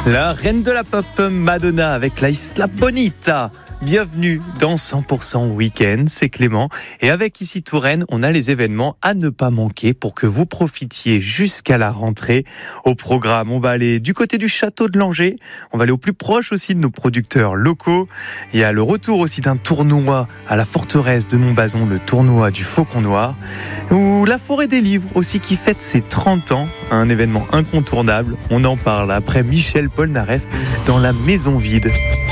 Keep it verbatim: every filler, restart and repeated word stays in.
La reine de la pop, Madonna, avec la Isla Bonita. Bienvenue dans cent pour cent Week-end, c'est Clément. Et avec Ici Touraine, on a les événements à ne pas manquer pour que vous profitiez jusqu'à la rentrée. Au programme, on va aller du côté du château de Langeais. On va aller au plus proche aussi de nos producteurs locaux. Il y a le retour aussi d'un tournoi à la forteresse de Montbazon, le tournoi du Faucon Noir. Ou la forêt des livres aussi qui fête ses trente ans. Un événement incontournable. On en parle après Michel Polnareff dans La Maison Vide.